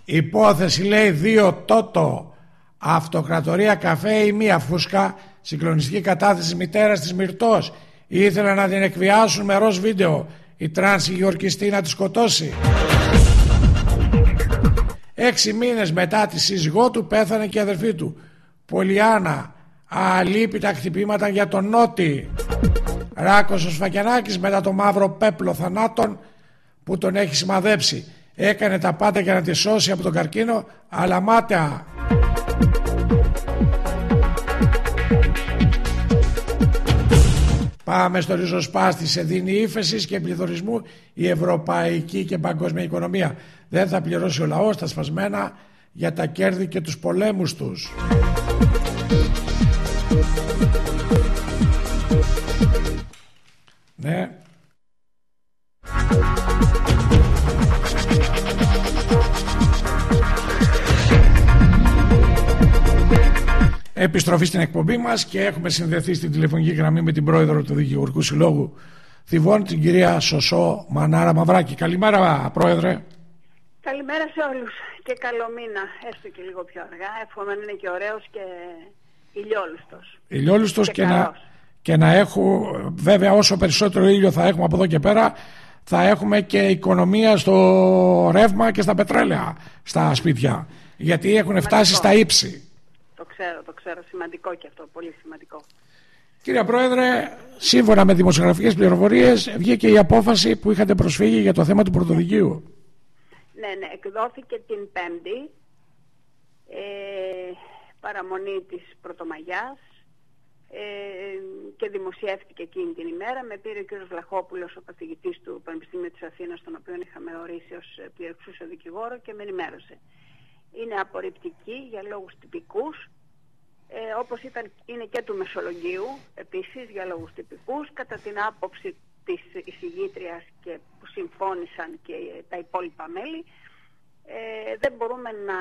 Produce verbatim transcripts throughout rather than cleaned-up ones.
Υπόθεση, λέει, δύο τότο, αυτοκρατορία καφέ ή μία φούσκα, συγκλονιστική κατάθεση μητέρας της Μυρτός. Ήθελαν να την εκβιάσουν με ροζ βίντεο. Η τρανς Γεωργιστή να τη σκοτώσει. Έξι μήνες μετά τη σύζυγό του πέθανε και η αδερφή του. Πολιάνα, αλίπητα χτυπήματα για τον Νότι. Ράκος ο Σφακιανάκης μετά το μαύρο πέπλο θανάτων που τον έχει σημαδέψει. Έκανε τα πάντα για να τη σώσει από τον καρκίνο, αλλά μάταια. Πάμε στο ριζοσπάστη, σε δίνει ύφεσης και πληθωρισμού η ευρωπαϊκή και παγκόσμια οικονομία. Δεν θα πληρώσει ο λαός τα σπασμένα για τα κέρδη και τους πολέμους τους. Ναι. Επιστροφή στην εκπομπή μας και έχουμε συνδεθεί στην τηλεφωνική γραμμή με την πρόεδρο του Δικηγορικού Συλλόγου Θηβών, την κυρία Σωσό Μανάρα Μαυράκη. Καλημέρα, πρόεδρε. Καλημέρα σε όλους και καλό μήνα, έστω και λίγο πιο αργά. Εύχομαι να είναι και ωραίος και ηλιόλουστος. Ηλιόλουστος και, και, να, και να έχουμε, βέβαια όσο περισσότερο ήλιο θα έχουμε από εδώ και πέρα, θα έχουμε και οικονομία στο ρεύμα και στα πετρέλαια στα σπίτια. Γιατί έχουν σημαντικό. Φτάσει στα ύψη. Το ξέρω, το ξέρω. Σημαντικό και αυτό, πολύ σημαντικό. Κύριε Πρόεδρε, σύμφωνα με δημοσιογραφικές πληροφορίες, βγήκε η απόφαση που είχατε προσφύγει για το θέμα του πρωτοδικείου. Ναι, ναι, εκδόθηκε την Πέμπτη, ε, παραμονή της Πρωτομαγιάς ε, και δημοσιεύτηκε εκείνη την ημέρα. Με πήρε ο κ. Βλαχόπουλος, ο καθηγητής του Πανεπιστημίου της Αθήνας, τον οποίο είχαμε ορίσει ως πληροεξούσιο δικηγόρο, και με ενημέρωσε. Είναι απορριπτική για λόγους τυπικούς, ε, όπως ήταν, είναι και του Μεσολογγίου επίσης για λόγους τυπικούς, κατά την άποψη της εισηγήτριας και που συμφώνησαν και τα υπόλοιπα μέλη. Ε, δεν μπορούμε να,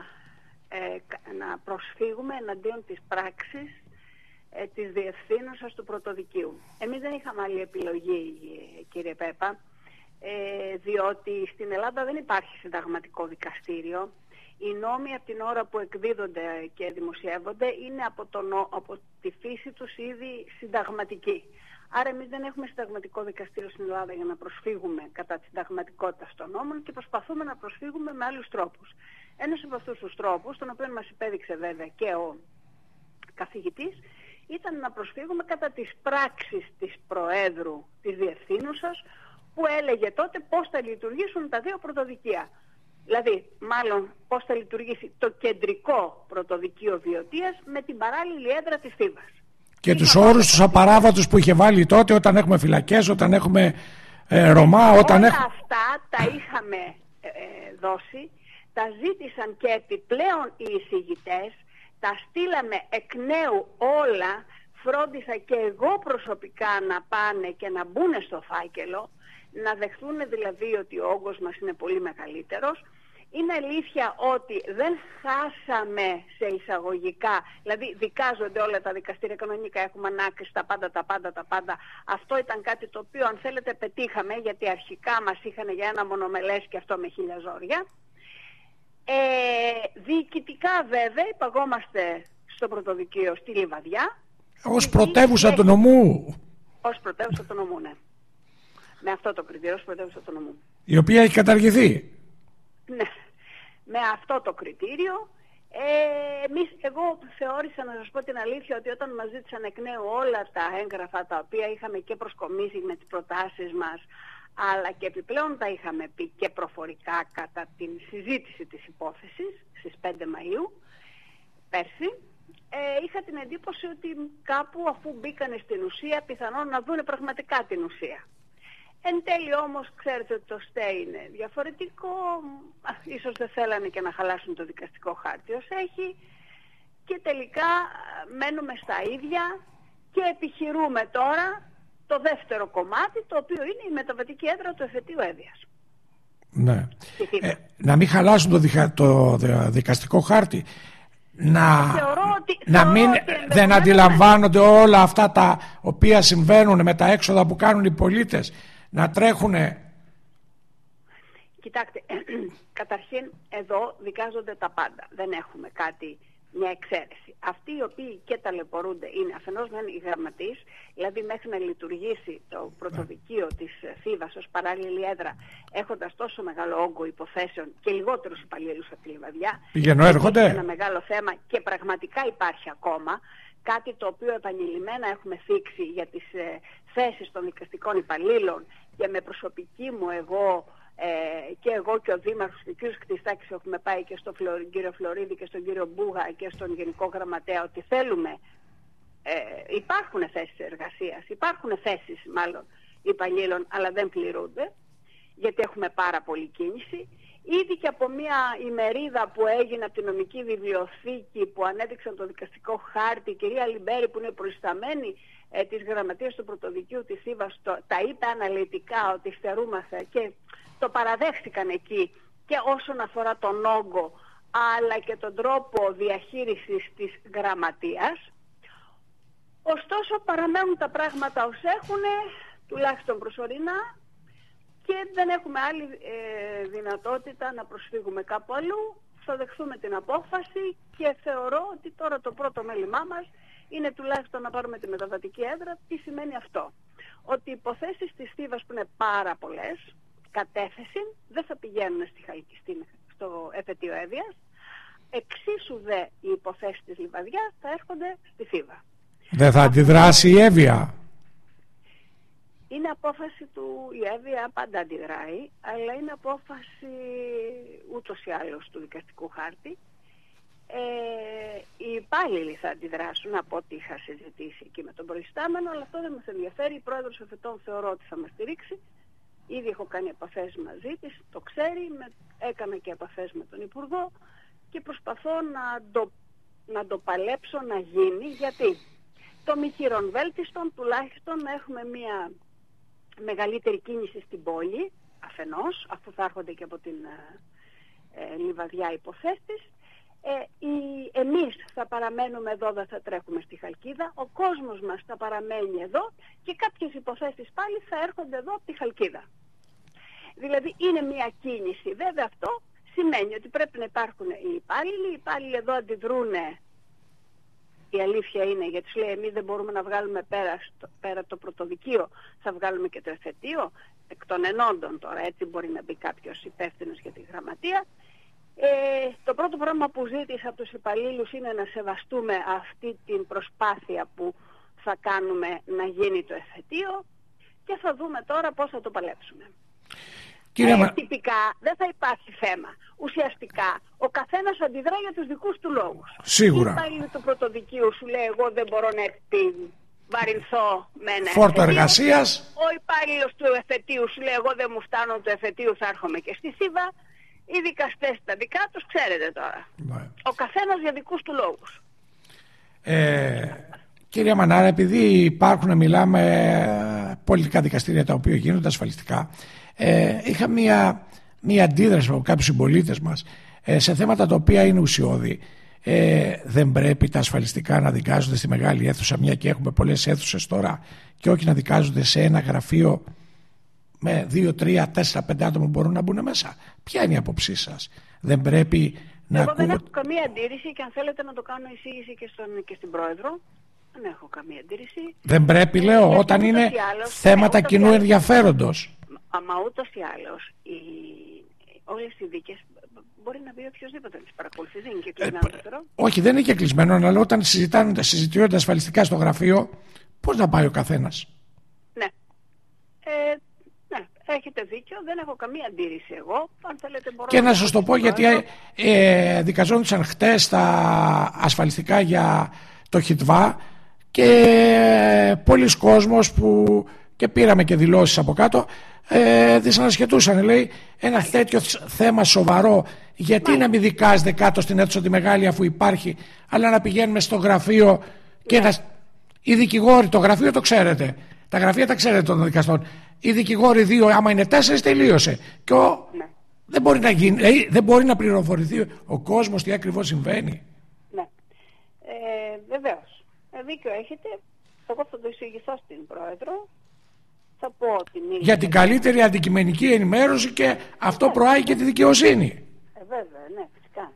ε, να προσφύγουμε εναντίον της πράξης ε, της διευθύνουσας του πρωτοδικείου. Εμείς δεν είχαμε άλλη επιλογή, κύριε Πέπα, ε, διότι στην Ελλάδα δεν υπάρχει συνταγματικό δικαστήριο. Οι νόμοι από την ώρα που εκδίδονται και δημοσιεύονται είναι από, το, από τη φύση τους ήδη συνταγματικοί. Άρα εμείς δεν έχουμε συνταγματικό δικαστήριο στην Ελλάδα για να προσφύγουμε κατά τη συνταγματικότητα των νόμων και προσπαθούμε να προσφύγουμε με άλλους τρόπους. Ένας από αυτούς τους τρόπους, τον οποίο μας υπέδειξε βέβαια και ο καθηγητής, ήταν να προσφύγουμε κατά τις πράξεις της Προέδρου της Διευθύνουσας, που έλεγε τότε πώς θα λειτουργήσουν τα δύο πρωτοδικεία. Δηλαδή, μάλλον πώς θα λειτουργήσει το κεντρικό πρωτοδικείο Βιωτίας με την παράλληλη έδρα της Θήβας. Και είχα τους όρους τους απαράβατους που είχε βάλει τότε, όταν έχουμε φυλακές, όταν έχουμε ε, Ρωμά, όταν όλα έχουμε... αυτά τα είχαμε ε, δώσει, τα ζήτησαν και επιπλέον οι εισηγητές, τα στείλαμε εκ νέου όλα, φρόντισα και εγώ προσωπικά να πάνε και να μπουν στο φάκελο, να δεχθούν δηλαδή ότι ο όγκος μας είναι πολύ μεγαλύτερος. Είναι αλήθεια ότι δεν χάσαμε σε εισαγωγικά, δηλαδή δικάζονται όλα τα δικαστήρια κανονικά, έχουμε ανάκριση, τα πάντα, τα πάντα, τα πάντα. Αυτό ήταν κάτι το οποίο, αν θέλετε, πετύχαμε, γιατί αρχικά μας είχαν για ένα μονομελές και αυτό με χίλια ζόρια. Ε, διοικητικά βέβαια υπαγόμαστε στο πρωτοδικείο στη Λιβαδιά. Ως πρωτεύουσα του νομού. Ως πρωτεύουσα του νομού, ναι. Με αυτό το κριτήριο, ως πρωτεύουσα του νομού. Η οποία έχει καταργηθεί. Ναι, με αυτό το κριτήριο. Ε, εμείς, εγώ θεώρησα, να σας πω την αλήθεια, ότι όταν μας ζήτησαν εκ νέου όλα τα έγγραφα τα οποία είχαμε και προσκομίσει με τις προτάσεις μας, αλλά και επιπλέον τα είχαμε πει και προφορικά κατά την συζήτηση της υπόθεσης στις πέντε Μαΐου πέρσι, ε, είχα την εντύπωση ότι κάπου αφού μπήκανε στην ουσία πιθανόν να δούνε πραγματικά την ουσία. Εν τέλει όμως, ξέρετε ότι το ΣΤΕ είναι διαφορετικό, ίσως δεν θέλανε και να χαλάσουν το δικαστικό χάρτη ως έχει, και τελικά μένουμε στα ίδια και επιχειρούμε τώρα το δεύτερο κομμάτι, το οποίο είναι η μεταβατική έδρα του εφετείου Εύβοιας. Ναι. Ε, να μην χαλάσουν το, διχα, το δικαστικό χάρτη, να, ότι, να μην δεν αντιλαμβάνονται όλα αυτά τα οποία συμβαίνουν με τα έξοδα που κάνουν οι πολίτες, να τρέχουνε. κοιτάξτε, καταρχήν εδώ δικάζονται τα πάντα. Δεν έχουμε κάτι, μια εξαίρεση. Αυτοί οι οποίοι και ταλαιπωρούνται είναι αφενός μεν οι γραμματείς, δηλαδή μέχρι να λειτουργήσει το πρωτοδικείο της Θήβας ως παράλληλη έδρα, έχοντας τόσο μεγάλο όγκο υποθέσεων και λιγότερους υπαλλήλους από τη Λιβαδιά. Πηγαίνω, έρχονται. Είναι ένα μεγάλο θέμα και πραγματικά υπάρχει ακόμα. Κάτι το οποίο επανειλημμένα έχουμε θίξει για τις ε, θέσεις των δικαστικών υπαλλήλων και με προσωπική μου εγώ ε, και εγώ και ο Δήμαρχος και ο κ. Κτιστάκης έχουμε πάει και στον κύριο Φλωρίδη και στον κύριο Μπούγα και στον Γενικό Γραμματέα ότι θέλουμε, ε, υπάρχουν θέσεις εργασίας, υπάρχουν θέσεις μάλλον υπαλλήλων, αλλά δεν πληρούνται γιατί έχουμε πάρα πολλή κίνηση. Ήδη και από μια ημερίδα που έγινε από την νομική βιβλιοθήκη που ανέδειξαν το δικαστικό χάρτη, η κυρία Λιμπέρη που είναι προϊσταμένη ε, της γραμματείας του πρωτοδικείου της Θήβας, τα είπε αναλυτικά ότι στερούμαστε και το παραδέχτηκαν εκεί και όσον αφορά τον όγκο αλλά και τον τρόπο διαχείρισης της γραμματείας. Ωστόσο παραμένουν τα πράγματα ως έχουν, τουλάχιστον προσωρινά, και δεν έχουμε άλλη ε, δυνατότητα να προσφύγουμε κάπου αλλού. Θα δεχθούμε την απόφαση και θεωρώ ότι τώρα το πρώτο μέλημά μας είναι τουλάχιστον να πάρουμε τη μεταβατική έδρα. Τι σημαίνει αυτό? Ότι οι υποθέσεις της Θήβας που είναι πάρα πολλές, κατέθεση, δεν θα πηγαίνουν στη Χαλκιστή, στο εφετείο Εύβοιας. Εξίσου δε οι υποθέσεις της Λιβαδιάς θα έρχονται στη Θήβα. Δεν θα αντιδράσει η Εύβοια? Είναι απόφαση του, η Εύβοια πάντα αντιδράει, αλλά είναι απόφαση ούτως ή άλλως του δικαστικού χάρτη. Ε, οι υπάλληλοι θα αντιδράσουν από ό,τι είχα συζητήσει εκεί με τον προϊστάμενο, αλλά αυτό δεν μας ενδιαφέρει. Η πρόεδρος εφετών θεωρώ ότι θα μας στηρίξει. Ήδη έχω κάνει επαφές μαζί της, το ξέρει, με, έκανα και επαφές με τον Υπουργό και προσπαθώ να το, να το παλέψω να γίνει, γιατί το μη χειρον βέλτιστον τουλάχιστον να έχουμε μια μεγαλύτερη κίνηση στην πόλη, αφενός, αφού θα έρχονται και από την ε, ε, Λιβαδιά υποθέσεις. Ε, οι, εμείς θα παραμένουμε εδώ, δεν θα τρέχουμε στη Χαλκίδα, ο κόσμος μας θα παραμένει εδώ και κάποιες υποθέσεις πάλι θα έρχονται εδώ από τη Χαλκίδα. Δηλαδή είναι μια κίνηση. Βέβαια αυτό σημαίνει ότι πρέπει να υπάρχουν οι υπάλληλοι, οι υπάλληλοι εδώ αντιδρούν. Η αλήθεια είναι, γιατί σου λέει εμείς δεν μπορούμε να βγάλουμε πέρα, στο, πέρα το πρωτοδικείο, θα βγάλουμε και το εφετείο, εκ των ενόντων τώρα, έτσι μπορεί να μπει κάποιος υπεύθυνος για τη γραμματεία. Ε, το πρώτο πράγμα που ζήτησα από τους υπαλλήλους είναι να σεβαστούμε αυτή την προσπάθεια που θα κάνουμε να γίνει το εφετείο και θα δούμε τώρα πώς θα το παλέψουμε. Ε, μα... Τυπικά δεν θα υπάρχει θέμα. Ουσιαστικά ο καθένας αντιδρά για τους δικούς του λόγους. Σίγουρα. Ο υπάλληλος του πρωτοδικείου σου λέει εγώ δεν μπορώ να βαρυνθώ με ένα φόρτο εφετείο. εργασίας. Ο υπάλληλος του εφετείου σου λέει εγώ δεν μου φτάνω του εφετείου, θα έρχομαι και στη Θήβα. Οι δικαστές τα δικά τους ξέρετε τώρα. Ναι. Ο καθένας για δικούς του λόγους. Ε, κυρία Μανάρα, επειδή υπάρχουν, μιλάμε, πολιτικά δικαστήρια τα οποία γίνονται ασφαλιστικά, ε, είχα μία, μία αντίδραση από κάποιους συμπολίτες μας ε, σε θέματα τα οποία είναι ουσιώδη. Ε, δεν πρέπει τα ασφαλιστικά να δικάζονται στη μεγάλη αίθουσα, μια και έχουμε πολλές αίθουσες τώρα, και όχι να δικάζονται σε ένα γραφείο με δύο, τρία, τέσσερα, πέντε άτομα που μπορούν να μπουν μέσα? Ποια είναι η άποψή σας? Δεν πρέπει να Εγώ ακούω... δεν έχω καμία αντίρρηση και αν θέλετε να το κάνω εισήγηση και, στον, και στην Πρόεδρο, δεν έχω καμία αντίρρηση. Δεν πρέπει, λέω, ε, όταν είναι άλλως, θέματα ε, κοινού ενδιαφέροντος. Μα ούτως ή άλλως οι, όλες οι δίκες μπορεί να μπει οποιοδήποτε τις παρακολουθεί, δεν είναι και κλεισμένο ε, όχι, δεν είναι και κλεισμένο, αλλά όταν συζητιούνται ασφαλιστικά στο γραφείο, πώς να πάει ο καθένας? Ναι. Ε, ναι, έχετε δίκιο, δεν έχω καμία αντίρρηση εγώ. Αν θέλετε μπορώ και να, να σας το πω, γιατί ε, ε, δικαζόντουσαν χτες τα ασφαλιστικά για το ΧΙΤΒΑ και ε, πολλοί κόσμος που και πήραμε και δηλώσεις από κάτω, ε, δυσανασχετούσαν, λέει, ένα τέτοιο θέμα σοβαρό, γιατί Μα... να μην δικάζεται κάτω στην αίθουσα τη μεγάλη αφού υπάρχει, αλλά να πηγαίνουμε στο γραφείο και να... οι δικηγόροι, το γραφείο το ξέρετε, τα γραφεία τα ξέρετε των δικαστών, οι δικηγόροι δύο, άμα είναι τέσσερις, τελείωσε. Και ο... ναι. δεν, μπορεί να γίνει, ε, δεν μπορεί να πληροφορηθεί ο κόσμος τι ακριβώς συμβαίνει. Ναι, ε, βεβαίως, ε, δίκιο έχετε. Εγώ θα το εισηγηθώ στην Πρόεδρο θα πω ότι είναι... Για την καλύτερη αντικειμενική ενημέρωση και αυτό προάγει και τη δικαιοσύνη. Ε, βέβαια, ναι, φυσικά.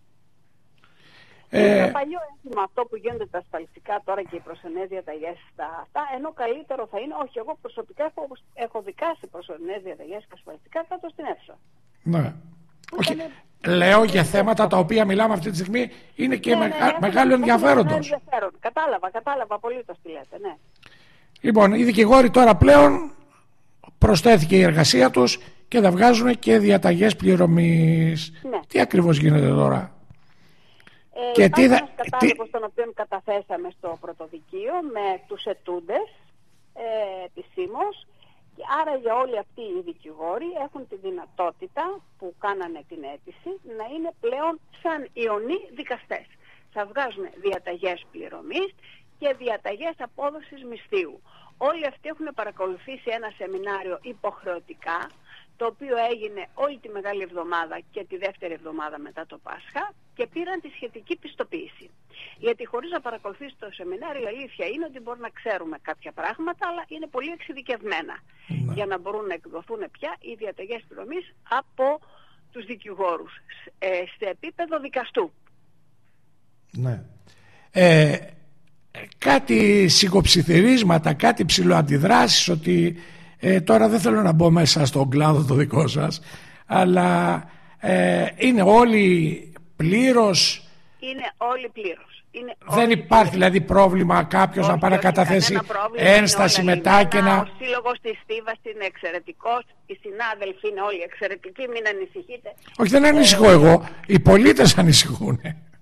Ε... Είναι παλιό ένθυμα αυτό που γίνονται τα ασφαλιστικά τώρα και οι προσωρινές διαταγές στα αυτά, ενώ καλύτερο θα είναι, όχι, εγώ προσωπικά έχω, έχω δικάσει προσωρινές διαταγές και ασφαλιστικά κάτω στην αίθουσα. Ναι. Όχι, είναι... λέω για θέματα τα οποία μιλάμε αυτή τη στιγμή είναι και ναι, μεγα... ναι, ναι, μεγάλο ενδιαφέροντος. ενδιαφέρον. Κατάλαβα, κατάλαβα απολύτως τι λέτε, ναι. Λοιπόν, οι δικηγόροι τώρα πλέον προσθέθηκε η εργασία τους και θα βγάζουν και διαταγές πληρωμής. Ναι. Τι ακριβώς γίνεται τώρα? Ε, και υπάρχει τι... ένας κατάλογος τον οποίο καταθέσαμε στο πρωτοδικείο με τους ετούντες ε, επισήμως. Και άρα για όλοι αυτοί οι δικηγόροι έχουν τη δυνατότητα που κάνανε την αίτηση να είναι πλέον σαν ιονοί δικαστές. Θα βγάζουν διαταγές πληρωμής και διαταγές απόδοσης μισθείου. Όλοι αυτοί έχουν παρακολουθήσει ένα σεμινάριο υποχρεωτικά, το οποίο έγινε όλη τη Μεγάλη Εβδομάδα και τη δεύτερη εβδομάδα μετά το Πάσχα και πήραν τη σχετική πιστοποίηση. Γιατί χωρίς να παρακολουθήσει το σεμινάριο, η αλήθεια είναι ότι μπορούμε να ξέρουμε κάποια πράγματα, αλλά είναι πολύ εξειδικευμένα ναι. για να μπορούν να εκδοθούν πια οι διαταγές πληρωμής από τους δικηγόρους ε, σε επίπεδο δικαστού. Ναι. Ε, κάτι σιγοψιθυρίσματα, κάτι ψιλοαντιδράσεις ότι ε, τώρα δεν θέλω να μπω μέσα στον κλάδο το δικό σας, αλλά ε, είναι όλοι πλήρως. Είναι όλοι πλήρως. Είναι δεν όλοι υπάρχει πλήρως. Δηλαδή πρόβλημα κάποιος όχι, να πάει να καταθέσει ένσταση μετά και να... Ο σύλλογος της Στίβας είναι εξαιρετικός, οι συνάδελφοι είναι όλοι εξαιρετικοί, μην ανησυχείτε. Όχι, δεν ανησυχώ ε... εγώ, οι πολίτες ανησυχούν.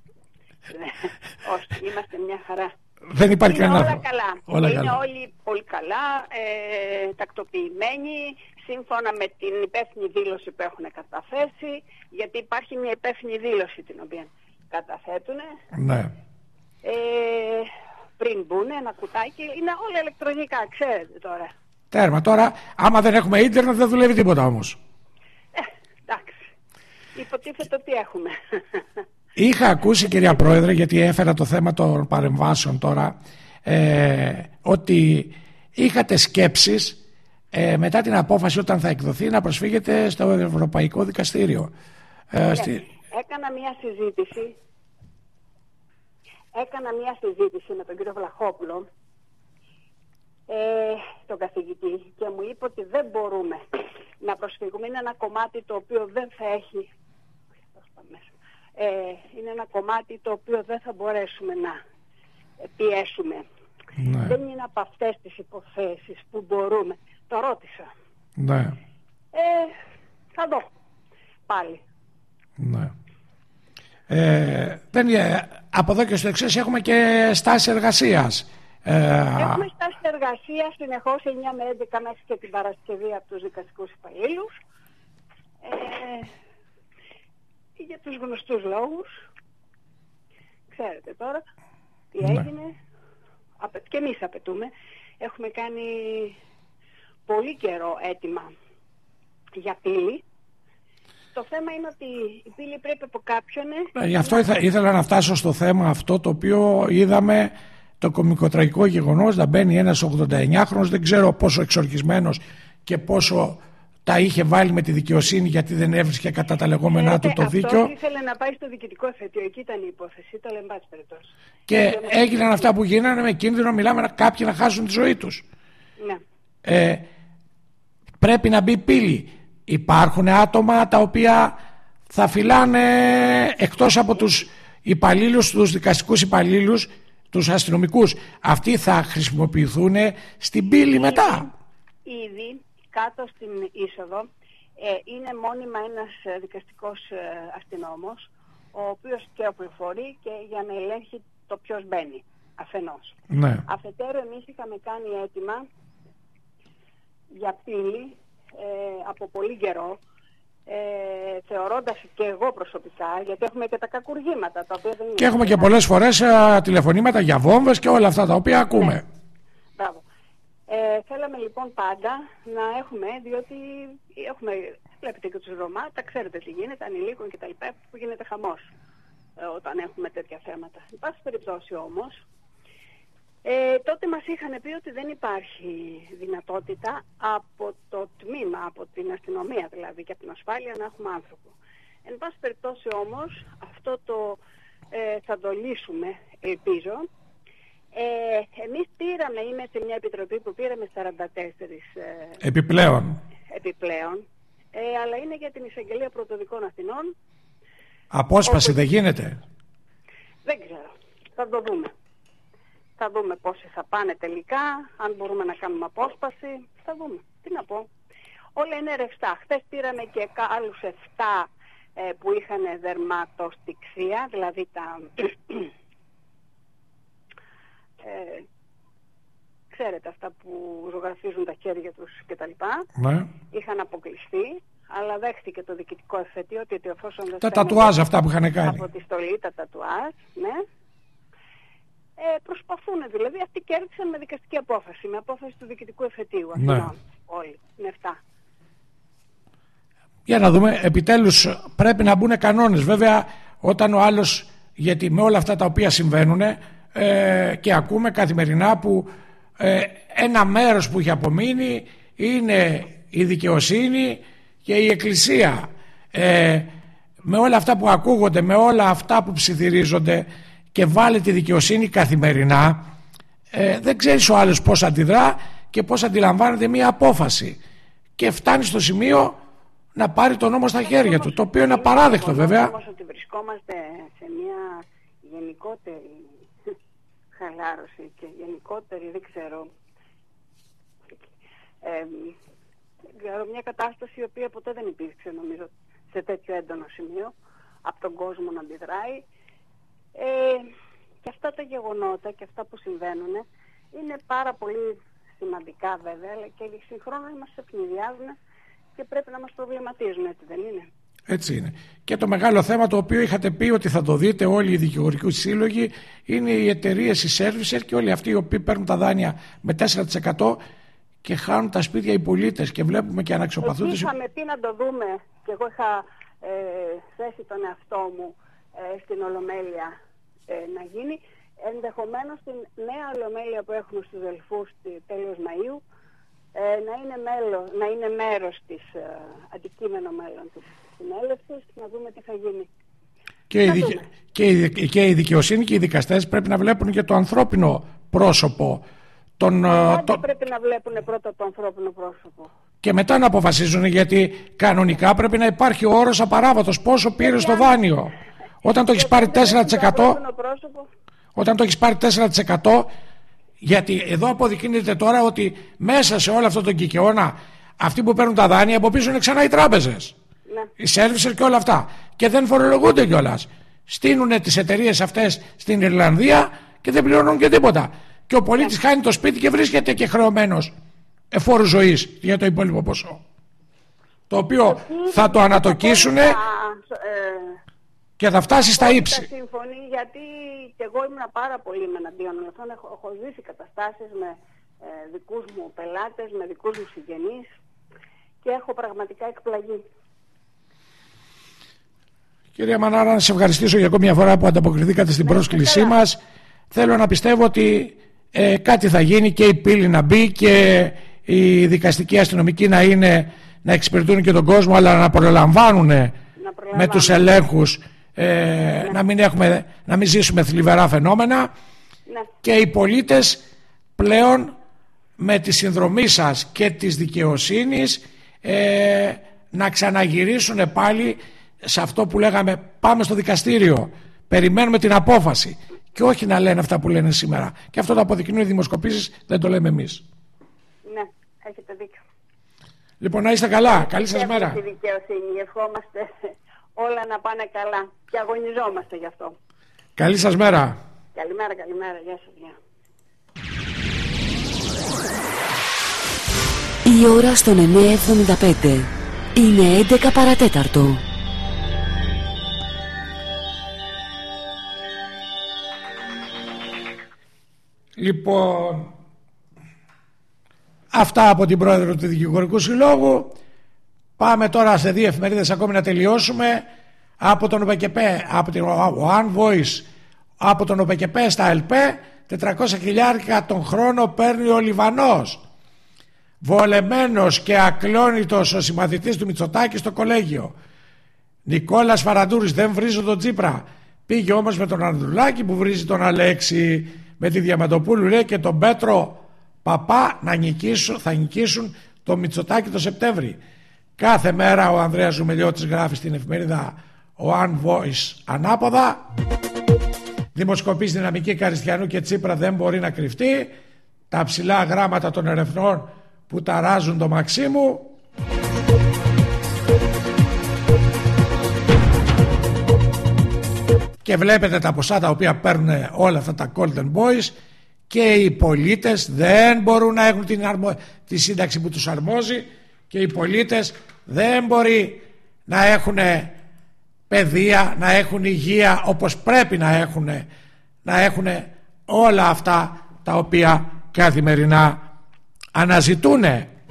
Όχι, είμαστε μια χαρά. Δεν υπάρχει είναι κανένα όλα καλά. Όλα είναι καλά. όλοι πολύ καλά, ε, τακτοποιημένοι, σύμφωνα με την υπεύθυνη δήλωση που έχουν καταθέσει, γιατί υπάρχει μια υπεύθυνη δήλωση την οποία καταθέτουν. Ναι. Ε, πριν μπουν ένα κουτάκι, είναι όλα ηλεκτρονικά, ξέρετε τώρα. Τέρμα, τώρα άμα δεν έχουμε ίντερνετ δεν δουλεύει τίποτα όμως. Ε, εντάξει. Υποτίθεται ότι έχουμε. Είχα ακούσει, κυρία Πρόεδρε, γιατί έφερα το θέμα των παρεμβάσεων τώρα, ε, ότι είχατε σκέψεις ε, μετά την απόφαση όταν θα εκδοθεί να προσφύγετε στο Ευρωπαϊκό Δικαστήριο. Ε, ναι, στη... Έκανα μια συζήτηση έκανα μια συζήτηση με τον κύριο Βλαχόπουλο, ε, τον καθηγητή, και μου είπε ότι δεν μπορούμε να προσφύγουμε. Είναι ένα κομμάτι το οποίο δεν θα έχει... Ε, είναι ένα κομμάτι το οποίο δεν θα μπορέσουμε να πιέσουμε. Ναι. Δεν είναι από αυτές τις υποθέσεις που μπορούμε. Το ρώτησα. Ναι. Ε, θα δω. Πάλι. Ναι. Ε, δεν, από εδώ και στο εξής έχουμε και στάση εργασίας. Ε, έχουμε στάση εργασίας συνεχώς εννιά με έντεκα μέχρι και την Παρασκευή από τους δικαστικούς υπαλλήλους. Ε, για τους γνωστούς λόγους. Ξέρετε τώρα τι ναι. έγινε. Και εμείς απαιτούμε. Έχουμε κάνει πολύ καιρό έτοιμα για πύλη. Το θέμα είναι ότι η πύλη πρέπει από κάποιον... Ε, γι' αυτό ήθελα, ήθελα να φτάσω στο θέμα αυτό το οποίο είδαμε, το κωμικοτραγικό γεγονός, να μπαίνει ένας ογδονταεννιάχρονος, δεν ξέρω πόσο εξορκισμένος και πόσο τα είχε βάλει με τη δικαιοσύνη, γιατί δεν έβρισκε κατά τα λεγόμενά του το δίκιο. Αυτό ήθελε να πάει στο διοικητικό θετίο, εκεί ήταν η υπόθεση, το λέμε πάση περιπτώσει. Και έγιναν αυτά που γίνανε με κίνδυνο, μιλάμε, κάποιοι να χάσουν τη ζωή τους. Ναι. Ε, πρέπει να μπει πύλη. Υπάρχουν άτομα τα οποία θα φυλάνε, εκτός από τους υπαλλήλους, τους δικαστικούς υπαλλήλους, τους αστυνομικούς, αυτοί θα χρησιμοποιηθούν στην πύλη μετά. Ήδη κάτω στην είσοδο ε, είναι μόνιμα ένας δικαστικός ε, αστυνόμος, ο οποίος και οπλοφορεί και για να ελέγχει το ποιος μπαίνει αφενός. Ναι. Αφετέρου εμείς είχαμε κάνει αίτημα για πύλη ε, από πολύ καιρό, ε, θεωρώντας και εγώ προσωπικά, γιατί έχουμε και τα κακουργήματα τα οποία δεν είναι. Και έχουμε και πολλές φορές α, τηλεφωνήματα για βόμβες και όλα αυτά τα οποία ακούμε. Ναι. Μπράβο. Ε, θέλαμε λοιπόν πάντα να έχουμε, διότι έχουμε, βλέπετε και τους Ρωμά, τα ξέρετε τι γίνεται, ανηλίκων και τα λοιπά, που γίνεται χαμός ε, όταν έχουμε τέτοια θέματα. Εν πάση περιπτώσει όμως, Ε, τότε μας είχαν πει ότι δεν υπάρχει δυνατότητα από το τμήμα, από την αστυνομία δηλαδή και από την ασφάλεια να έχουμε άνθρωπο. Εν πάση περιπτώσει όμως, αυτό το ε, θα το λύσουμε, ελπίζω. Ε, εμείς πήραμε, είμαι σε μια επιτροπή που πήραμε σαράντα τέσσερα ε, επιπλέον. επιπλέον ε, αλλά είναι για την εισαγγελία πρωτοδικών Αθηνών. Απόσπαση όπου... δεν γίνεται? Δεν ξέρω, θα το δούμε. Θα δούμε πόσοι θα πάνε τελικά, αν μπορούμε να κάνουμε απόσπαση, θα δούμε. Τι να πω. Όλα είναι ρευστά. Χθες πήραμε και άλλους εφτά ε, που είχαν δερματοστιξία, δηλαδή τα... ε, ξέρετε αυτά που ζωγραφίζουν τα χέρια τους κτλ. Ναι. Είχαν αποκλειστεί, αλλά δέχτηκε το διοικητικό εφετείο ότι εφόσον δεν τα τατουάζ αυτά που είχαν κάνει. Από τη στολή, τα τατουάζ, ναι. Ε, προσπαθούν δηλαδή, αυτοί κέρδισαν με δικαστική απόφαση, με απόφαση του διοικητικού εφετείου. Ναι. Αθηνών, όλοι, είναι εφτά. Για να δούμε, επιτέλους πρέπει να μπουν κανόνες. Βέβαια, όταν ο άλλος, γιατί με όλα αυτά τα οποία συμβαίνουν ε, και ακούμε καθημερινά που ε, ένα μέρος που έχει απομείνει είναι η δικαιοσύνη και η εκκλησία. Ε, με όλα αυτά που ακούγονται, με όλα αυτά που ψιθυρίζονται και βάλει τη δικαιοσύνη καθημερινά, ε, δεν ξέρεις ο άλλος πώς αντιδρά και πώς αντιλαμβάνεται μία απόφαση και φτάνει στο σημείο να πάρει τον νόμο στα χέρια του, το οποίο είναι απαράδεκτο βέβαια. Όμως ότι βρισκόμαστε σε μια γενικότερη χαλάρωση και γενικότερη, δεν ξέρω, ε, μια κατάσταση η οποία ποτέ δεν υπήρξε νομίζω σε τέτοιο έντονο σημείο από τον κόσμο να αντιδράει. Ε, και αυτά τα γεγονότα και αυτά που συμβαίνουν είναι πάρα πολύ σημαντικά βέβαια, αλλά και συγχρόνως μας ευνηδιάζουν και πρέπει να μας προβληματίζουν, έτσι δεν είναι? Έτσι είναι. Και το μεγάλο θέμα το οποίο είχατε πει ότι θα το δείτε όλοι οι δικηγορικοί σύλλογοι είναι οι εταιρείες, οι servicer και όλοι αυτοί οι οποίοι παίρνουν τα δάνεια με τέσσερα τοις εκατό και χάνουν τα σπίτια οι πολίτες και βλέπουμε και αναξιοπαθούντες. Είχαμε πει να το δούμε και εγώ είχα ε, θέσει τον εαυτό μου ε, στην Ολομέλεια ε, να γίνει. Ενδεχομένως στην νέα Ολομέλεια που έχουμε στους Δελφούς τέλος Μαΐου ε, να, είναι μέλο, να είναι μέρος της ε, αντικείμενο μέλλον της συνέλευσης, να δούμε τι θα γίνει. Και η, δικαι... και, η, και η δικαιοσύνη και οι δικαστές πρέπει να βλέπουν και το ανθρώπινο πρόσωπο. Τον, Πάντα το... πρέπει να βλέπουν πρώτα το ανθρώπινο πρόσωπο. Και μετά να αποφασίζουν, γιατί κανονικά πρέπει να υπάρχει ο όρος απαράβατος. Πόσο πήρε το δάνειο. Όταν το έχεις πάρει τέσσερα τοις εκατό, όταν το έχεις πάρει τέσσερα τοις εκατό, γιατί εδώ αποδεικνύεται τώρα ότι μέσα σε όλο αυτό τον κικαιώνα αυτοί που παίρνουν τα δάνεια από πίσω είναι ξανά οι τράπεζες. Ναι. Οι servicer και όλα αυτά. Και δεν φορολογούνται κιόλας. Στείνουνε τις εταιρείες αυτές στην Ιρλανδία και δεν πληρώνουν και τίποτα. Και ο πολίτης yeah. χάνει το σπίτι και βρίσκεται και χρεωμένος εφόρου ζωής για το υπόλοιπο ποσό. Το οποίο Εκεί θα το ανατοκίσουν ε, και θα φτάσει στα ύψη. Συμφωνεί, γιατί και εγώ ήμουν πάρα πολύ με εναντίον αυτών. Έχω, έχω ζήσει καταστάσεις με ε, δικούς μου πελάτες, με δικούς μου συγγενείς και έχω πραγματικά εκπλαγεί. Κυρία Μανάρα, να σε ευχαριστήσω για ακόμη μια φορά που ανταποκριθήκατε στην ναι, πρόσκλησή μας. Θέλω να πιστεύω ότι ε, κάτι θα γίνει και η πύλη να μπει και η δικαστική αστυνομική να είναι, να εξυπηρετούν και τον κόσμο, αλλά να προλαμβάνουν με τους ελέγχους, ε, ναι. να, μην έχουμε, να μην ζήσουμε θλιβερά φαινόμενα ναι. και οι πολίτες πλέον με τη συνδρομή σας και της δικαιοσύνης ε, να ξαναγυρίσουν πάλι σε αυτό που λέγαμε, πάμε στο δικαστήριο, περιμένουμε την απόφαση και όχι να λένε αυτά που λένε σήμερα. Και αυτό το αποδεικνύουν οι δημοσκοπήσεις, δεν το λέμε εμείς. Ναι, έχετε δίκιο. Λοιπόν, να είστε καλά. Καλή σας μέρα. Τη δικαιοσύνη. Ευχόμαστε όλα να πάνε καλά και αγωνιζόμαστε γι' αυτό. Καλή σας μέρα. Καλημέρα, καλημέρα. Γεια σας. Γεια. Η ώρα στον εννιά εβδομήντα πέντε είναι έντεκα παρατέταρτο. Λοιπόν, αυτά από την πρόεδρο του Δικηγορικού Συλλόγου. Πάμε τώρα σε δύο εφημερίδες ακόμη να τελειώσουμε. Από τον ΟΠΕΚΕΠΕ, από την One Voice, από τον ΟΠΕΚΕΠΕ στα ΕΛΠΕ, τετρακόσια χιλιάρικα τον χρόνο παίρνει ο Λιβανός. Βολεμένος και ακλόνητος ο συμμαθητής του Μητσοτάκη στο κολέγιο. Νικόλας Φαραντούρης δεν βρίζει τον Τσίπρα. Πήγε όμως με τον Ανδρουλάκη που βρίζει τον Αλέξη. Με τη Διαμαντοπούλου λέει και τον Πέτρο Παπά να νικήσουν, θα νικήσουν το Μητσοτάκη το Σεπτέμβρη. Κάθε μέρα ο Ανδρέας Ζουμελιώτης γράφει στην εφημερίδα One Voice ανάποδα. Δημοσκοπής δυναμική Καριστιανού και Τσίπρα δεν μπορεί να κρυφτεί. Τα ψηλά γράμματα των ερευνών που ταράζουν το Μαξίμου. Και βλέπετε τα ποσά τα οποία παίρνουν όλα αυτά τα Golden Boys. Και οι πολίτες δεν μπορούν να έχουν την αρμο... τη σύνταξη που τους αρμόζει. Και οι πολίτες δεν μπορεί να έχουν παιδεία, να έχουν υγεία όπως πρέπει να έχουν, να έχουν όλα αυτά τα οποία καθημερινά αναζητούν.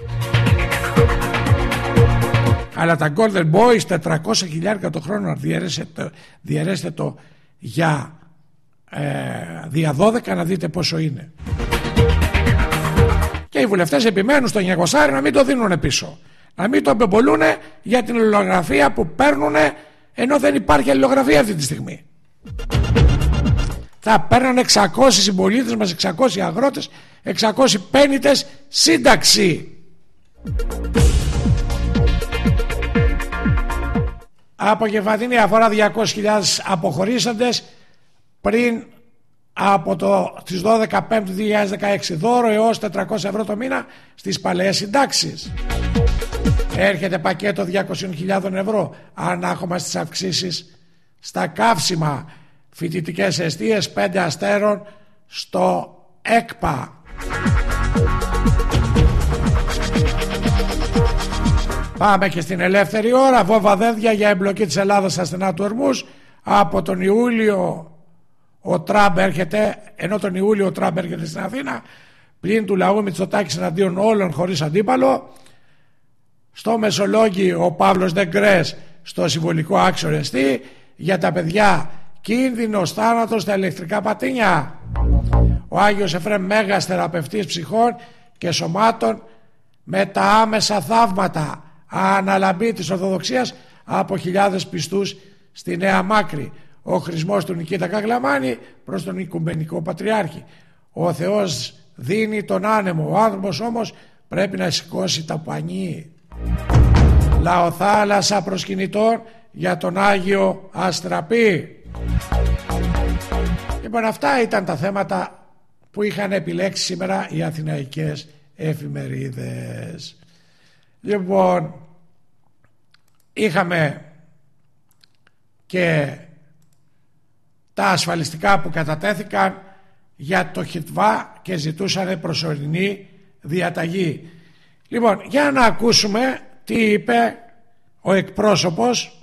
Αλλά τα Golden Boys τετρακόσια χιλιάρικα το χρόνο διαιρέστε το για ε, δια δώδεκα να δείτε πόσο είναι. Και οι βουλευτές επιμένουν στο εννιακόσια να μην το δίνουν πίσω, να μην το απεμπολούν για την αλληλογραφία που παίρνουν, ενώ δεν υπάρχει αλληλογραφία αυτή τη στιγμή. Θα παίρνουν εξακόσιοι συμπολίτες μας, εξακόσιοι αγρότες, εξακόσιοι πέννητες σύνταξη. Από Κεφατίνη αφορά διακόσιες χιλιάδες αποχωρήσαντες πριν από το, τις δώδεκα Πέμπτου δύο χιλιάδες δεκαέξι. Δώρο έως τετρακόσια ευρώ το μήνα στις παλαιές συντάξεις. Έρχεται πακέτο διακόσιες χιλιάδες ευρώ ανάχωμα στις αυξήσεις στα καύσιμα. Φοιτητικές εστίες πέντε αστέρων στο ΕΚΠΑ. Πάμε και στην ελεύθερη ώρα. Βοβαδέδια για εμπλοκή της Ελλάδας στα στενά του Ορμούς. Από τον Ιούλιο ο Τραμπ έρχεται, ενώ τον Ιούλιο ο Τραμπ έρχεται στην Αθήνα, πλην του λαού Μητσοτάκης εναντίον όλων χωρίς αντίπαλο. Στο Μεσολόγγι ο Παύλος Δεγκρές στο συμβολικό άξιο Ρεστή. Για τα παιδιά κίνδυνος θάνατος στα ηλεκτρικά πατίνια. Ο Άγιος Εφραίμ μέγας θεραπευτής ψυχών και σωμάτων με τα άμεσα θαύματα αναλαμπή της Ορθοδοξίας από χιλιάδες πιστούς στη Νέα Μάκρη. Ο χρησμός του Νικήτα Καγλαμάνη προς τον Οικουμενικό Πατριάρχη. Ο Θεός δίνει τον άνεμο, ο άνθρωπος όμως πρέπει να σηκώσει τα πανί. Λαοθάλασσα προσκυνητών για τον Άγιο Αστραπή. Λοιπόν, αυτά ήταν τα θέματα που είχαν επιλέξει σήμερα οι αθηναϊκές εφημερίδες. Λοιπόν, είχαμε και τα ασφαλιστικά που κατατέθηκαν για το ΧΙΤΒΑ και ζητούσαν προσωρινή διαταγή. Λοιπόν, για να ακούσουμε τι είπε ο εκπρόσωπος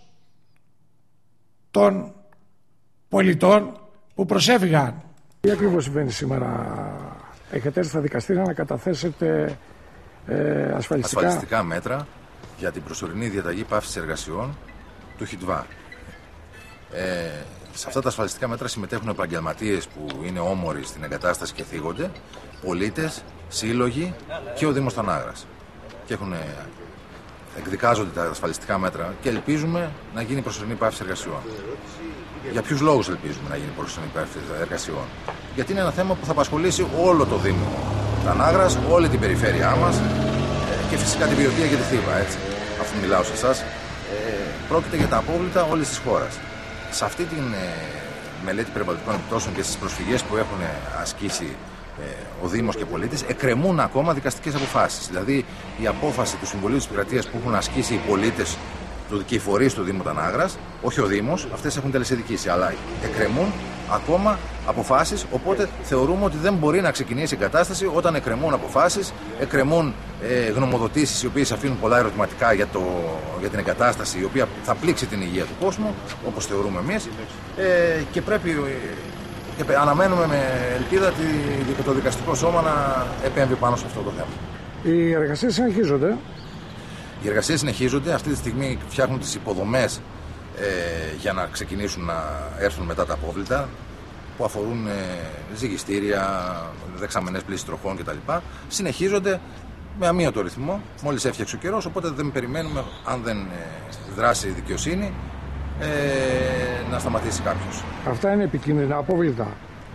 των πολιτών που προσέφυγαν. Τι ακριβώς συμβαίνει σήμερα? Έχετε έρθει στα δικαστήρια να καταθέσετε ε, ασφαλιστικά... ασφαλιστικά μέτρα για την προσωρινή διαταγή πάυσης εργασιών του ΧΙΤΒΑ. Ε, σε αυτά τα ασφαλιστικά μέτρα συμμετέχουν επαγγελματίες που είναι όμοροι στην εγκατάσταση και θίγονται, πολίτες, σύλλογοι και ο Δήμος Τανάγρας. Και έχουν, εκδικάζονται τα ασφαλιστικά μέτρα και ελπίζουμε να γίνει προσωρινή πάυση εργασιών. Για ποιους λόγους ελπίζουμε να γίνει προσωρινή πάυση εργασιών? Γιατί είναι ένα θέμα που θα απασχολήσει όλο το Δήμο Τανάγρας, όλη την περιφέρειά μας και φυσικά την Βιωτία και τη Θήβα, έτσι, αφού μιλάω σε εσάς. Ε, πρόκειται για τα απόβλητα όλης της χώρας. Σε αυτή τη ε, μελέτη περιβαλλοντικών επιπτώσεων και στις προσφυγές που έχουν ασκήσει ε, ο Δήμος και οι πολίτες, εκκρεμούν ακόμα δικαστικές αποφάσεις. Δηλαδή, η απόφαση του Συμβουλίου της Επικρατείας που έχουν ασκήσει οι πολίτες και οι φορείς του Δήμου Τανάγρας, όχι ο Δήμος, αυτές έχουν τελεσιδικήσει, αλλά εκκρεμούν ακόμα αποφάσεις, οπότε θεωρούμε ότι δεν μπορεί να ξεκινήσει η κατάσταση όταν εκκρεμούν αποφάσεις, εκκρεμούν ε, γνωμοδοτήσεις οι οποίες αφήνουν πολλά ερωτηματικά για, το, για την εγκατάσταση, η οποία θα πλήξει την υγεία του κόσμου, όπως θεωρούμε εμείς, ε, και πρέπει ε, και αναμένουμε με ελπίδα τη, το δικαστικό σώμα να επέμβει πάνω σε αυτό το θέμα. Οι εργασίες συνεχίζονται. Οι εργασίες συνεχίζονται. Αυτή τη στιγμή φτιάχνουν τις υποδομές ε, για να ξεκινήσουν να έρθουν μετά τα απόβλητα. που αφορούν ε, ζυγιστήρια, δεξαμενές πλήσεις τροχών κτλ. Συνεχίζονται με αμύωτο ρυθμό, μόλις έφτιαξε ο καιρός, οπότε δεν περιμένουμε, αν δεν ε, δράσει η δικαιοσύνη, ε, να σταματήσει κάποιος. Αυτά είναι επικίνδυνα απόβλητα.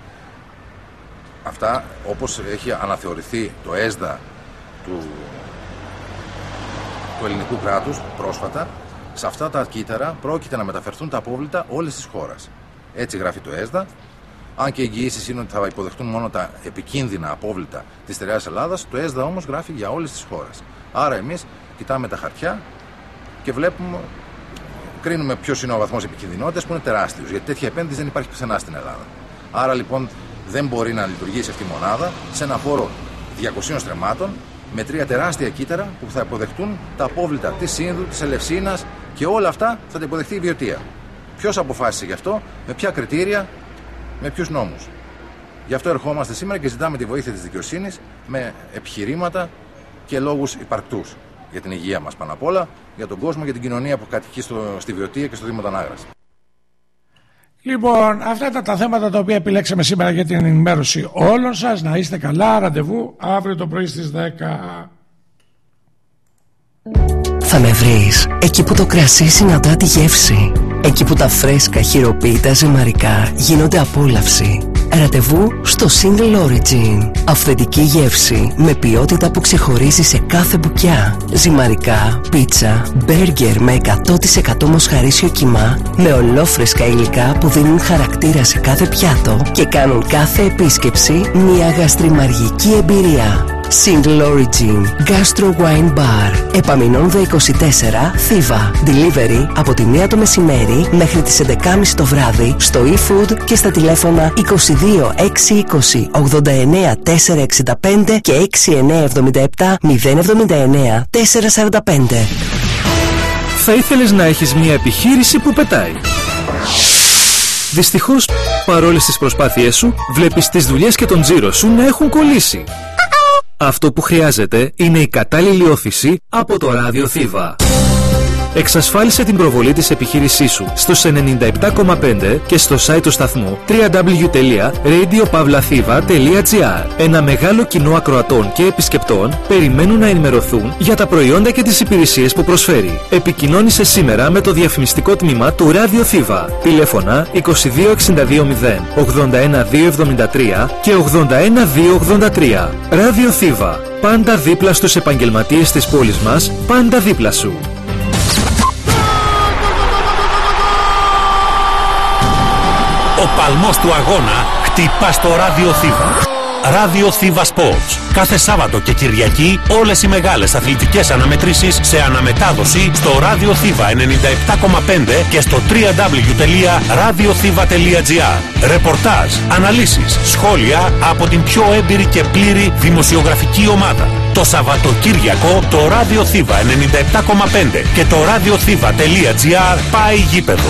Αυτά, όπως έχει αναθεωρηθεί το ΕΣΔΑ του, του ελληνικού κράτους πρόσφατα, σε αυτά τα κύτταρα πρόκειται να μεταφερθούν τα απόβλητα όλης της χώρας. Έτσι γράφει το ΕΣΔΑ. Αν και οι εγγυήσεις είναι ότι θα υποδεχτούν μόνο τα επικίνδυνα απόβλητα της στερεάς Ελλάδας, το ΕΣΔΑ όμως γράφει για όλες τις χώρες. Άρα εμείς κοιτάμε τα χαρτιά και βλέπουμε, κρίνουμε ποιος είναι ο βαθμός επικινδυνότητας, που είναι τεράστιος. Γιατί τέτοια επένδυση δεν υπάρχει πουθενά στην Ελλάδα. Άρα λοιπόν δεν μπορεί να λειτουργήσει αυτή η μονάδα σε ένα χώρο διακοσίων στρεμμάτων με τρία τεράστια κύτταρα που θα υποδεχτούν τα απόβλητα της Σύνδου, της Ελευσίνας και όλα αυτά θα τα υποδεχτεί η Βιωτία. Ποιος αποφάσισε γι' αυτό, με ποια κριτήρια, με ποιους νόμους. Γι' αυτό ερχόμαστε σήμερα και ζητάμε τη βοήθεια της δικαιοσύνης με επιχειρήματα και λόγους υπαρκτούς. Για την υγεία μας πάνω απ' όλα, για τον κόσμο, για την κοινωνία που κατοικεί στο, στη Βιωτία και στο Δήμο Τανάγρας. Λοιπόν, αυτά ήταν τα θέματα τα οποία επιλέξαμε σήμερα για την ενημέρωση όλων σας. Να είστε καλά, ραντεβού αύριο το πρωί στις δέκα. Θα με βρεις εκεί που το κρασί συναντά τη γεύση, εκεί που τα φρέσκα χειροποίητα ζυμαρικά γίνονται απόλαυση. Ραντεβού στο Single Origin. Αυθεντική γεύση με ποιότητα που ξεχωρίζει σε κάθε μπουκιά. Ζυμαρικά, πίτσα, μπέργκερ με εκατό τοις εκατό μοσχαρίσιο κιμά, με ολόφρεσκα υλικά που δίνουν χαρακτήρα σε κάθε πιάτο και κάνουν κάθε επίσκεψη μια γαστριμαργική εμπειρία. Single Origin Gastro Wine Bar, Επαμεινώνδα είκοσι τέσσερα, Θήβα. Delivery από τη μία το μεσημέρι μέχρι τις έντεκα και μισή το βράδυ στο eFood και στα τηλέφωνα είκοσι δύο έξι είκοσι ογδόντα εννέα τετρακόσια εξήντα πέντε και έξι εννέα εβδομήντα επτά μηδέν εβδομήντα εννέα τετρακόσια σαράντα πέντε. Θα ήθελες να έχεις μια επιχείρηση που πετάει. Δυστυχώς, παρόλες τις προσπάθειές σου, βλέπεις τις δουλειές και τον τζίρο σου να έχουν κολλήσει. Αυτό που χρειάζεται είναι η κατάλληλη όθηση από το ράδιο Θήβα. Εξασφάλισε την προβολή της επιχείρησής σου στους ενενήντα επτά κόμμα πέντε και στο site του σταθμού double-u double-u double-u τελεία radio pavlathiva τελεία gr. Ένα μεγάλο κοινό ακροατών και επισκεπτών περιμένουν να ενημερωθούν για τα προϊόντα και τις υπηρεσίες που προσφέρει. Επικοινώνησε σήμερα με το διαφημιστικό τμήμα του ράδιο Θήβα. Τηλέφωνα είκοσι δύο εξήντα δύο μηδέν ογδόντα ένα δύο εβδομήντα τρία και ογδόντα ένα δύο ογδόντα τρία. Ράδιο Θήβα. Πάντα δίπλα στους επαγγελματίες της πόλης μας, πάντα δίπλα σου. Ο παλμός του αγώνα χτυπά στο ράδιο Θήβα. Ράδιο Θήβα Sports. Κάθε Σάββατο και Κυριακή όλες οι μεγάλες αθλητικές αναμετρήσεις σε αναμετάδοση στο ράδιο Θήβα ενενήντα επτά κόμμα πέντε και στο double-u double-u double-u τελεία ραδιοθήβα τελεία gr. Ρεπορτάζ, αναλύσεις, σχόλια από την πιο έμπειρη και πλήρη δημοσιογραφική ομάδα. Το Σαββατοκύριακο το ράδιο Θήβα ενενήντα επτά κόμμα πέντε και το ραδιοθήβα τελεία gr πάει γήπεδο.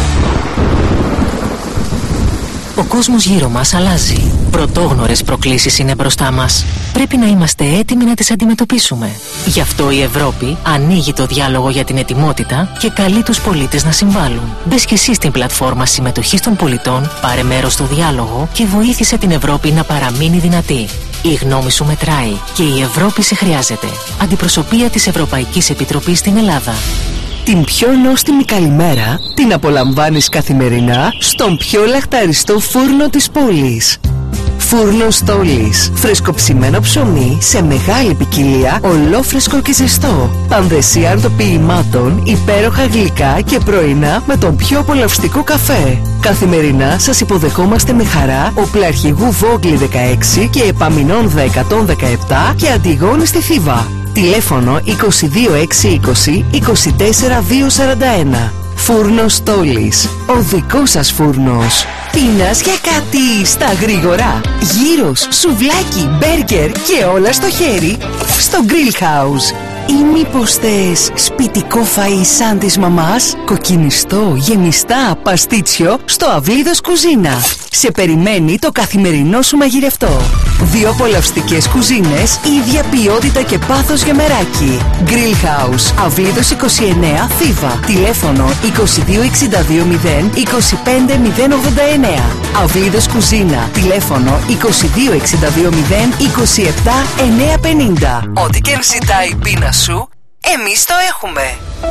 Ο κόσμος γύρω μας αλλάζει. Πρωτόγνωρες προκλήσεις είναι μπροστά μας. Πρέπει να είμαστε έτοιμοι να τις αντιμετωπίσουμε. Γι' αυτό η Ευρώπη ανοίγει το διάλογο για την ετοιμότητα και καλεί τους πολίτες να συμβάλλουν. Μπες και εσύ στην πλατφόρμα συμμετοχής των πολιτών, πάρε μέρος στο διάλογο και βοήθησε την Ευρώπη να παραμείνει δυνατή. Η γνώμη σου μετράει και η Ευρώπη σε χρειάζεται. Αντιπροσωπεία της Ευρωπαϊκής Επιτροπής στην Ελλάδα. Την πιο νόστιμη καλημέρα την απολαμβάνεις καθημερινά στον πιο λαχταριστό φούρνο της πόλης. Φούρνος Στόλης. Φρεσκοψημένο ψωμί σε μεγάλη ποικιλία, ολόφρεσκο και ζεστό. Πανδεσία αρτοποιημάτων, υπέροχα γλυκά και πρωινά με τον πιο απολαυστικό καφέ. Καθημερινά σας υποδεχόμαστε με χαρά Οπλαρχηγού Βόγκλη δεκαέξι και Επαμεινώνδα εκατόν δεκαεπτά και Αντιγόνη στη Θήβα. Τηλέφωνο είκοσι δύο έξι είκοσι είκοσι τέσσερα δύο σαράντα ένα. Φούρνος Στόλης. Ο δικός σας φούρνος. Πίνας για κάτι στα γρήγορα. Γύρος, σουβλάκι, μπέργκερ και όλα στο χέρι. Στο Grill House. Ή μήπως θες σπιτικό φαΐ σαν της μαμάς? Κοκκινιστό, γεμιστά, παστίτσιο στο Αυλίδος Κουζίνα. Σε περιμένει το καθημερινό σου μαγειρευτό. Δύο απολαυστικές κουζίνες, ίδια ποιότητα και πάθος για μεράκι. Grill House, Αυλίδος είκοσι εννέα, Θήβα. Τηλέφωνο είκοσι δύο εξήντα δύο μηδέν είκοσι πέντε μηδέν ογδόντα εννέα. Αυλίδος Κουζίνα. Τηλέφωνο είκοσι δύο εξήντα δύο μηδέν είκοσι επτά εννιακόσια πενήντα. Ό,τι και αν ζητάει η πείνα σου, εμείς το έχουμε.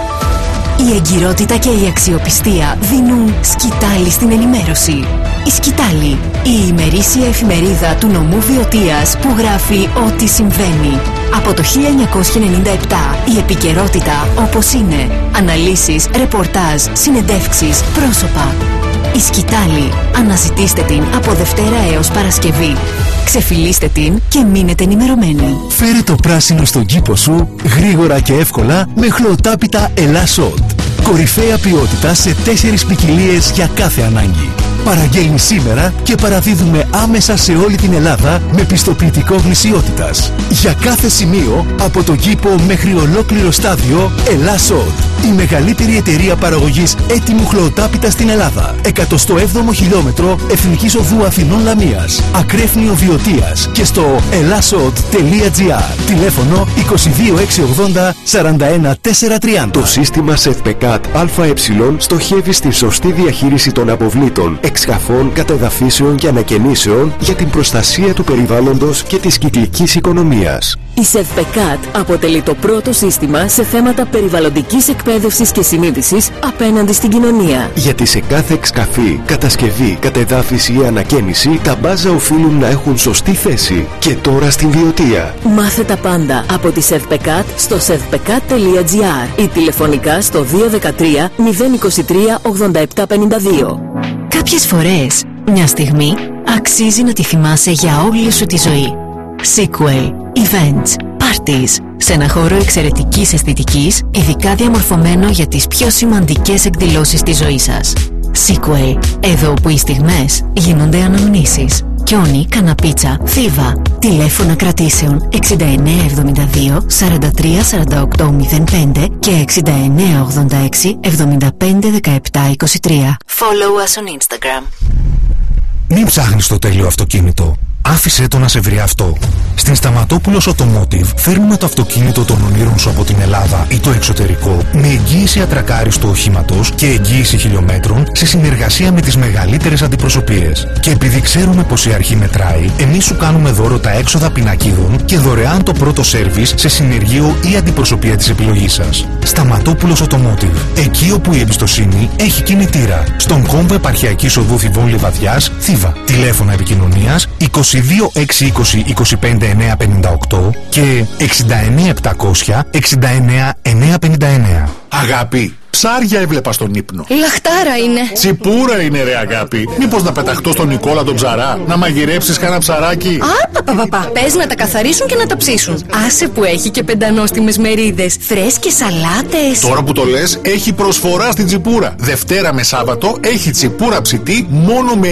Η εγκυρότητα και η αξιοπιστία δίνουν σκητάλη στην ενημέρωση. Η Σκητάλη, η ημερήσια εφημερίδα του νομού Βιωτίας που γράφει ό,τι συμβαίνει. Από το χίλια εννιακόσια ενενήντα επτά η επικαιρότητα όπως είναι. Αναλύσεις, ρεπορτάζ, συνεντεύξεις, πρόσωπα. Η Σκητάλη. Αναζητήστε την από Δευτέρα έως Παρασκευή. Ξεφυλίστε την και μείνετε ενημερωμένοι. Φέρε το πράσινο στον κήπο σου γρήγορα και εύκολα με χλωτάπιτα Ελάσσοντ. Κορυφαία ποιότητα σε τέσσερις ποικιλίες για κάθε ανάγκη. Παραγγέλνει σήμερα και παραδίδουμε άμεσα σε όλη την Ελλάδα με πιστοποιητικό γνησιότητας. Για κάθε σημείο, από το κήπο μέχρι ολόκληρο στάδιο, Ελάσσοντ. Η μεγαλύτερη εταιρεία παραγωγής έτοιμου χλωτάπιτα στην Ελλάδα. εκατοστό έβδομο χιλιόμετρο Εθνικής Οδού Αθηνών Λαμίας. Ακρέφνιο Βιωτίας και στο ελάσσοντ τελεία τζι άρ. Τηλέφωνο είκοσι δύο εξακόσια ογδόντα σαράντα ένα τετρακόσια τριάντα. Το σύστημα ΣΕΔΠΕΚΑΤ ΑΕ στοχεύει στη σωστή διαχείριση των αποβλήτων, εξκαφών, κατεδαφίσεων και ανακαινήσεων για την προστασία του περιβάλλοντος και της κυκλικής οικονομίας. Η ΣΕΔΠΕΚΑΤ αποτελεί το πρώτο σύστημα σε θέματα περιβαλλοντικής εκπαίδευσης και συνείδησης απέναντι στην κοινωνία. Γιατί σε κάθε εξκαφή, κατασκευή, κατεδάφιση ή ανακαίνιση, τα μπάζα οφείλουν να έχουν σωστή θέση. Και τώρα στην Βιωτία. Μάθε τα πάντα από τη ΣΕΔΠΕΚΑΤ στο σεδπεκάτ τελεία τζι άρ ή τηλεφωνικά στο δύο ένα τρία μηδέν είκοσι τρία ογδόντα επτά πενήντα δύο. Κάποιες φορές, μια στιγμή αξίζει να τη θυμάσαι για όλη σου τη ζωή. Sequel, events, parties, σε ένα χώρο εξαιρετικής αισθητικής, ειδικά διαμορφωμένο για τις πιο σημαντικές εκδηλώσεις της ζωής σας. Sequel, εδώ που οι στιγμές γίνονται αναμνήσεις. Κιόνι, Καναπίτσα, Θήβα. Τηλέφωνα κρατήσεων εξήντα εννέα εβδομήντα δύο σαράντα τρία σαράντα οκτώ μηδέν πέντε και εξήντα εννέα ογδόντα έξι εβδομήντα πέντε δεκαεπτά είκοσι τρία. Follow us on Instagram. Μην ψάχνεις το τέλειο αυτοκίνητο. Άφησέ το να σε βρει αυτό. Στην Σταματόπουλος Automotive φέρνουμε το αυτοκίνητο των ονείρων σου από την Ελλάδα ή το εξωτερικό με εγγύηση ατρακάριστου οχήματος και εγγύηση χιλιόμετρων σε συνεργασία με τις μεγαλύτερες αντιπροσωπείες. Και επειδή ξέρουμε πως η αρχή μετράει, εμείς σου κάνουμε δώρο τα έξοδα πινακίδων και δωρεάν το πρώτο σέρβις σε συνεργείο ή αντιπροσωπεία της επιλογής σας. Σταματόπουλος Automotive. Εκεί όπου η εμπιστοσύνη έχει κινητήρα. Στον κόμβο Επαρχιακής Οδού Θηβών Λιβαδιάς, Θήβα. Τηλέφωνα επικοινωνίας είκοσι δύο εξακόσια είκοσι είκοσι πέντε εννιακόσια πενήντα οκτώ και εξήντα εννέα επτακόσια εξήντα εννέα εννιακόσια πενήντα εννέα. Αγάπη, ψάρια έβλεπα στον ύπνο. Λαχτάρα είναι. Τσιπούρα είναι ρε αγάπη. Μήπως να πεταχτώ στον Νικόλα τον ψαρά, να μαγειρέψεις κανένα ψαράκι. Α, πα, πα, πα. Πες να τα καθαρίσουν και να τα ψήσουν. Άσε που έχει και πεντανόστιμες μερίδες, φρέσκες σαλάτες. Τώρα που το λες, έχει προσφορά στην Τσιπούρα. Δευτέρα με Σάββατο έχει τσιπούρα ψητή μόνο με